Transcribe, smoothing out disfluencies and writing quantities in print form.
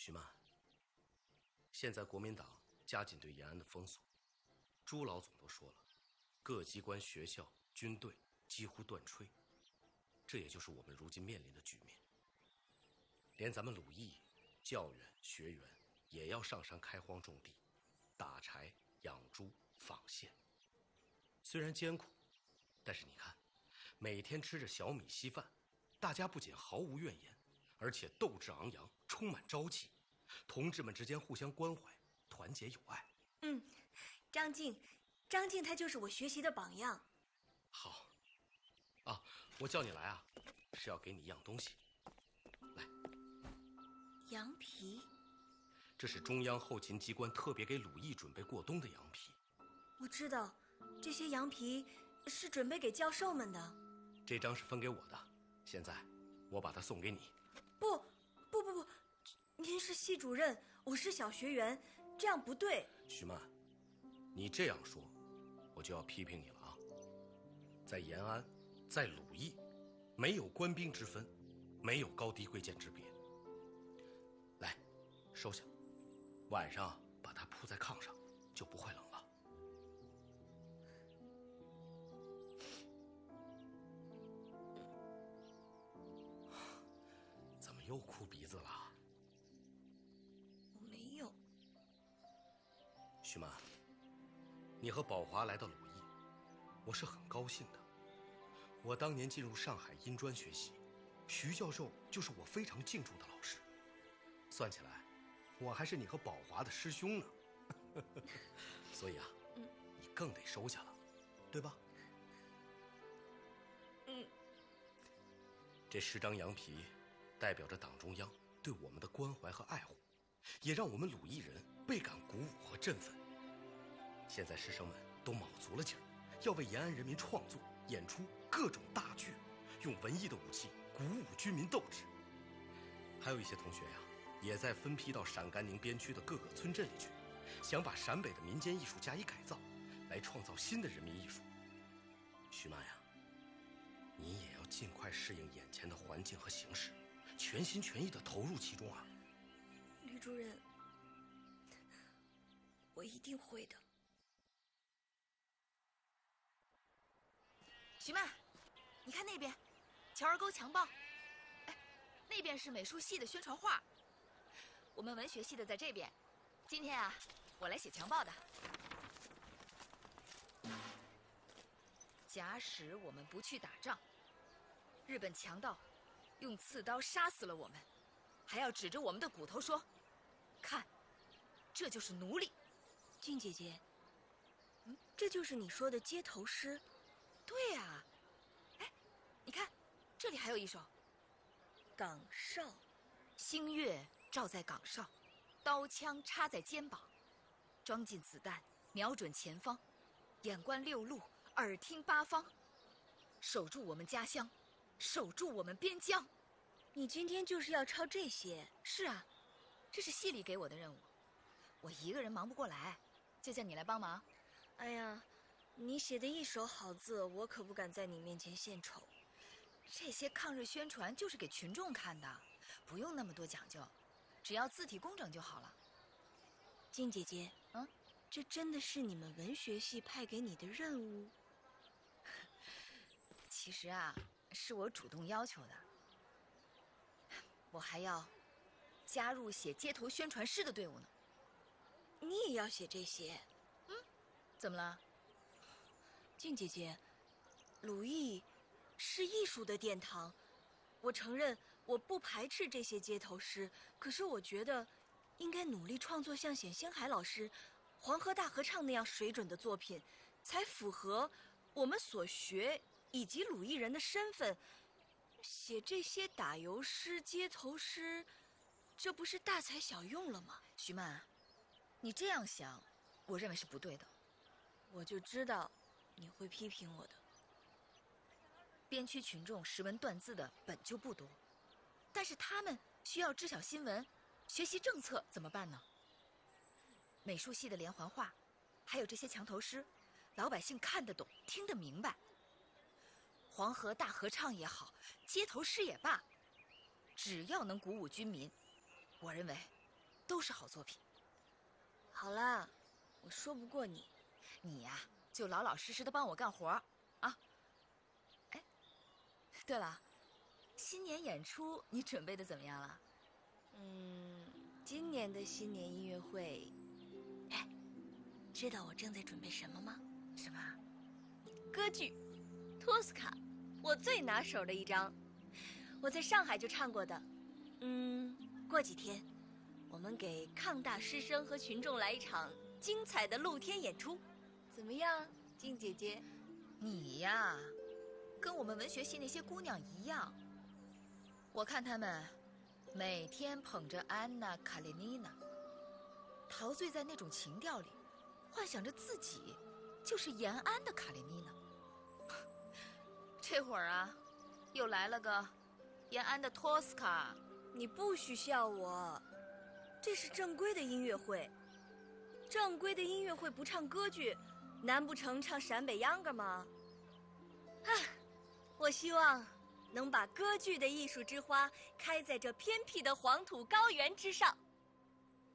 徐曼，现在国民党加紧对延安的封锁，朱老总都说了，各机关、学校、军队几乎断炊，这也就是我们如今面临的局面。连咱们鲁艺、教员、学员也要上山开荒种地，打柴、养猪、纺线。虽然艰苦，但是你看，每天吃着小米稀饭，大家不仅毫无怨言，而且斗志昂扬，充满朝气，同志们之间互相关怀，团结友爱。 张静他就是我学习的榜样。 好啊，我叫你来啊，是要给你一样东西。来， 羊皮， 这是中央后勤机关特别给鲁艺准备过冬的羊皮。 我知道，这些羊皮是准备给教授们的。 这张是分给我的，现在我把它送给你。 不，您是系主任，我是小学员，这样不对。 徐曼，你这样说，我就要批评你了啊！在延安，在鲁艺，没有官兵之分，没有高低贵贱之别。来，收下，晚上把它铺在炕上，就不会冷了。怎么又哭鼻子了？ 我没有。 徐曼，你和宝华来到鲁艺，我是很高兴的。我当年进入上海音专学习，徐教授就是我非常敬重的老师。算起来，我还是你和宝华的师兄呢。所以啊，你更得收下了，对吧？这10张羊皮代表着党中央对我们的关怀和爱护，也让我们鲁艺人倍感鼓舞和振奋。现在师生们都卯足了劲儿，要为延安人民创作、演出各种大剧，用文艺的武器鼓舞军民斗志。还有一些同学呀，也在分批到陕甘宁边区的各个村镇里去，想把陕北的民间艺术加以改造，来创造新的人民艺术。徐曼呀，你也要尽快适应眼前的环境和形势，全心全意地投入其中啊！ 吕主任，我一定会的。 徐曼，你看那边，乔儿沟强报。哎，那边是美术系的宣传画，我们文学系的在这边。今天啊，我来写强报的。假使我们不去打仗，日本强盗用刺刀杀死了我们，还要指着我们的骨头说：“看，这就是奴隶。” 静姐姐，这就是你说的街头诗？ 对啊，哎，你看，这里还有一首： 岗哨， 星月照在岗哨，刀枪插在肩膀，装进子弹，瞄准前方，眼观六路，耳听八方，守住我们家乡，守住我们边疆。 你今天就是要抄这些？ 是啊，这是系里给我的任务，我一个人忙不过来，就叫你来帮忙。 哎呀，你写的一手好字，我可不敢在你面前献丑。 这些抗日宣传就是给群众看的，不用那么多讲究，只要字体工整就好了。 静姐姐，这真的是你们文学系派给你的任务？ 其实啊，是我主动要求的。我还要加入写街头宣传诗的队伍呢。 你也要写这些？ 怎么了？ 静姐姐，鲁艺是艺术的殿堂，我承认我不排斥这些街头诗，可是我觉得应该努力创作像冼星海老师《黄河大合唱》那样水准的作品，才符合我们所学以及鲁艺人的身份。写这些打油诗、街头诗，这不是大材小用了吗？ 徐曼，你这样想，我认为是不对的。 我就知道你会批评我的。 边区群众识文断字的本就不多，但是他们需要知晓新闻、学习政策，怎么办呢？美术系的连环画，还有这些墙头诗，老百姓看得懂、听得明白。黄河大合唱也好，街头诗也罢，只要能鼓舞军民，我认为都是好作品。 好啦，我说不过你。 你呀，就老老实实的帮我干活啊。哎，对了，新年演出你准备的怎么样了？ 今年的新年音乐会，哎，知道我正在准备什么吗？ 什么？ 歌剧《托斯卡》，我最拿手的一张，我在上海就唱过的。过几天，我们给抗大师生和群众来一场精彩的露天演出，怎么样，静姐姐？ 你呀，跟我们文学系那些姑娘一样，我看她们每天捧着安娜·卡列尼娜，陶醉在那种情调里，幻想着自己就是延安的卡列尼娜。这会儿啊，又来了个延安的托斯卡。 你不许笑我，这是正规的音乐会。正规的音乐会不唱歌剧，难不成唱陕北秧歌吗？我希望能把歌剧的艺术之花开在这偏僻的黄土高原之上。